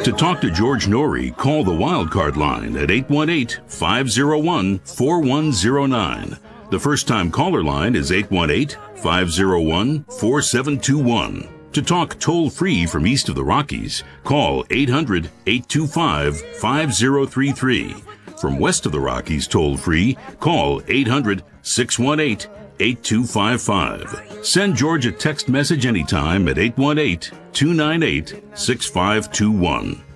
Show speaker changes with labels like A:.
A: To talk to George Norrie, call the Wildcard line at 818-501-4109. The first-time caller line is 818-501-4721. To talk toll-free from east of the Rockies, call 800-825-5033. From west of the Rockies toll-free, call 800-618-8255. Send George a text message anytime at 818-298-6521.